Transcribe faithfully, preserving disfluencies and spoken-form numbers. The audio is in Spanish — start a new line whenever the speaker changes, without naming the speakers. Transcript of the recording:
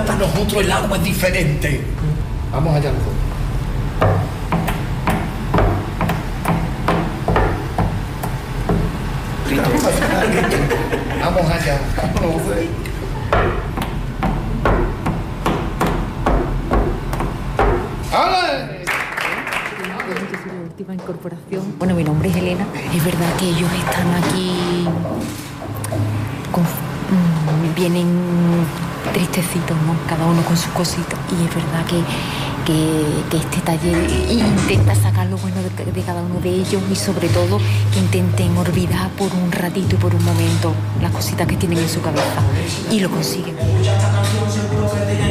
ahora para nosotros el agua es diferente. Vamos allá los dos. Vamos allá. Vamos allá.
Última incorporación. Bueno, mi nombre es Elena. Es verdad que ellos están aquí con, mmm, vienen tristecitos, ¿no? Cada uno con sus cositas. Y es verdad que, que, que este taller intenta sacar lo bueno de, de cada uno de ellos y sobre todo que intenten olvidar por un ratito y por un momento las cositas que tienen en su cabeza. Y lo consiguen.